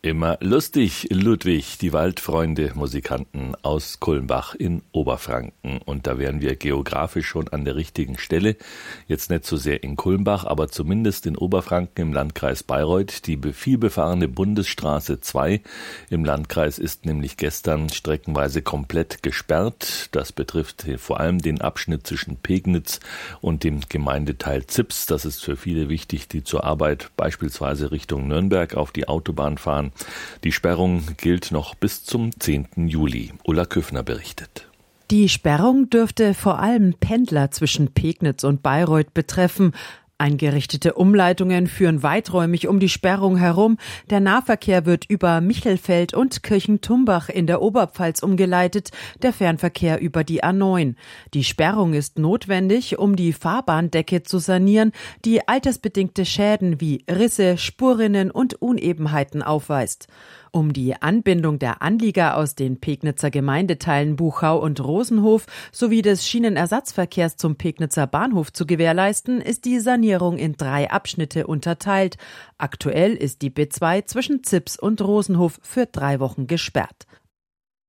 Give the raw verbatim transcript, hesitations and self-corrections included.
Immer lustig, Ludwig, die Waldfreunde, Musikanten aus Kulmbach in Oberfranken. Und da wären wir geografisch schon an der richtigen Stelle. Jetzt nicht so sehr in Kulmbach, aber zumindest in Oberfranken im Landkreis Bayreuth. Die vielbefahrene Bundesstraße zwei im Landkreis ist nämlich gestern streckenweise komplett gesperrt. Das betrifft vor allem den Abschnitt zwischen Pegnitz und dem Gemeindeteil Zips. Das ist für viele wichtig, die zur Arbeit beispielsweise Richtung Nürnberg auf die Autobahn fahren. Die Sperrung gilt noch bis zum zehnten Juli. Ulla Küffner berichtet. Die Sperrung dürfte vor allem Pendler zwischen Pegnitz und Bayreuth betreffen. Eingerichtete Umleitungen führen weiträumig um die Sperrung herum. Der Nahverkehr wird über Michelfeld und Kirchentumbach in der Oberpfalz umgeleitet, der Fernverkehr über die A neun. Die Sperrung ist notwendig, um die Fahrbahndecke zu sanieren, die altersbedingte Schäden wie Risse, Spurrinnen und Unebenheiten aufweist. Um die Anbindung der Anlieger aus den Pegnitzer Gemeindeteilen Buchau und Rosenhof sowie des Schienenersatzverkehrs zum Pegnitzer Bahnhof zu gewährleisten, ist die Sanierung in drei Abschnitte unterteilt. Aktuell ist die B zwei zwischen Zips und Rosenhof für drei Wochen gesperrt.